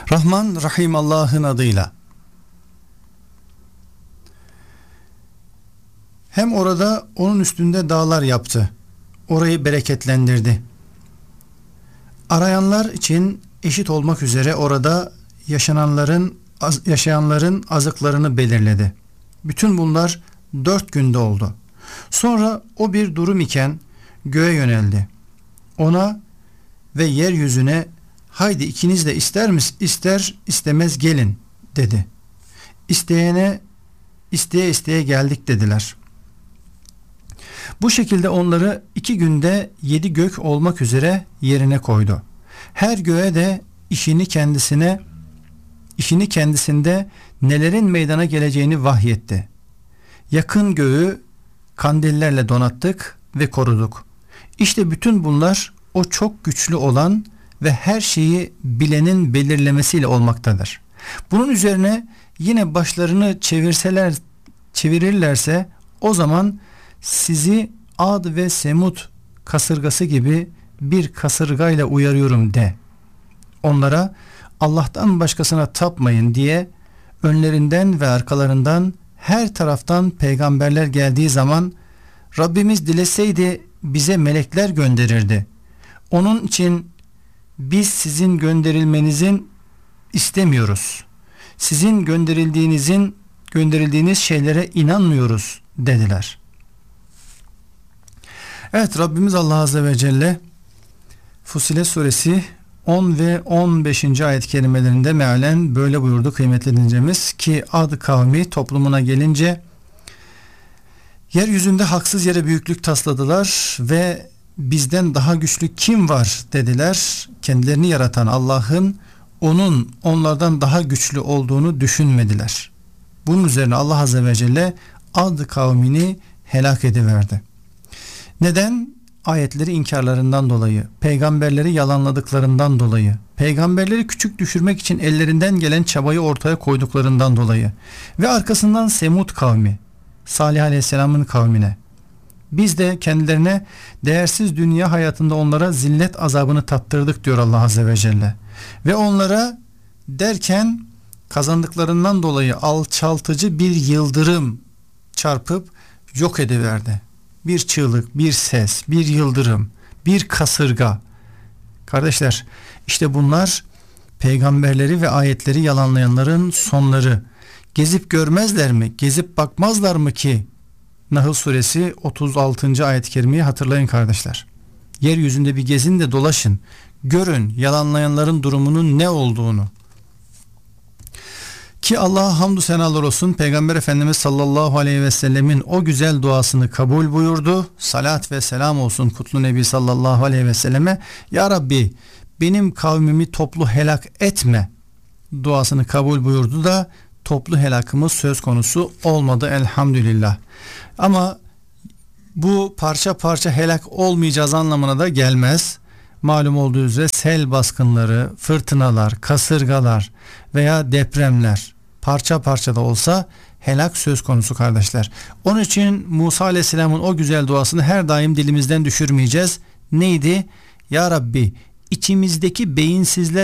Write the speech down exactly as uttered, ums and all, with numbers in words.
Rahman Rahim Allah'ın adıyla. Hem orada onun üstünde dağlar yaptı. Orayı bereketlendirdi. Arayanlar için eşit olmak üzere orada yaşananların yaşayanların azıklarını belirledi. Bütün bunlar dört günde oldu. Sonra o bir durum iken göğe yöneldi. Ona ve yeryüzüne haydi ikiniz de ister mis ister istemez gelin dedi. İsteyene isteye isteye geldik dediler. Bu şekilde onları iki günde yedi gök olmak üzere yerine koydu. Her göğe de işini kendisine işini kendisinde nelerin meydana geleceğini vahyetti. Yakın göğü kandillerle donattık ve koruduk. İşte bütün bunlar o çok güçlü olan ve her şeyi bilenin belirlemesiyle olmaktadır. Bunun üzerine yine başlarını çevirseler çevirirlerse o zaman sizi Ad ve Semud kasırgası gibi bir kasırgayla uyarıyorum de. Onlara Allah'tan başkasına tapmayın diye önlerinden ve arkalarından her taraftan peygamberler geldiği zaman Rabbimiz dileseydi bize melekler gönderirdi. Onun için biz sizin gönderilmenizin istemiyoruz. Sizin gönderildiğinizin gönderildiğiniz şeylere inanmıyoruz dediler. Evet, Rabbimiz Allah Azze ve Celle Fussilet suresi on ve on beşinci ayet kelimelerinde mealen böyle buyurdu kıymetli dinleyicimiz ki Ad kavmi toplumuna gelince yeryüzünde haksız yere büyüklük tasladılar ve bizden daha güçlü kim var dediler. Kendilerini yaratan Allah'ın onun onlardan daha güçlü olduğunu düşünmediler. Bunun üzerine Allah Azze ve Celle Ad kavmini helak ediverdi. Neden? Ayetleri inkarlarından dolayı, peygamberleri yalanladıklarından dolayı, peygamberleri küçük düşürmek için ellerinden gelen çabayı ortaya koyduklarından dolayı ve arkasından Semud kavmi, Salih Aleyhisselam'ın kavmine. Biz de kendilerine değersiz dünya hayatında onlara zillet azabını tattırdık diyor Allah Azze ve Celle. Ve onlara derken kazandıklarından dolayı alçaltıcı bir yıldırım çarpıp yok ediverdi. Bir çığlık, bir ses, bir yıldırım, bir kasırga. Kardeşler, işte bunlar peygamberleri ve ayetleri yalanlayanların sonları. Gezip görmezler mi? Gezip bakmazlar mı ki? Nahl suresi otuz altıncı ayet-i kerimeyi hatırlayın kardeşler. Yeryüzünde bir gezin de dolaşın. Görün yalanlayanların durumunun ne olduğunu. Ki Allah'a hamdü senalar olsun, Peygamber Efendimiz sallallahu aleyhi ve sellemin o güzel duasını kabul buyurdu. Salat ve selam olsun kutlu Nebi sallallahu aleyhi ve selleme. Ya Rabbi benim kavmimi toplu helak etme duasını kabul buyurdu da toplu helakımız söz konusu olmadı elhamdülillah. Ama bu parça parça helak olmayacağız anlamına da gelmez. Malum olduğu üzere sel baskınları, fırtınalar, kasırgalar veya depremler parça parça da olsa helak söz konusu kardeşler. Onun için Musa Aleyhisselam'ın o güzel duasını her daim dilimizden düşürmeyeceğiz. Neydi? Ya Rabbi içimizdeki beyinsizler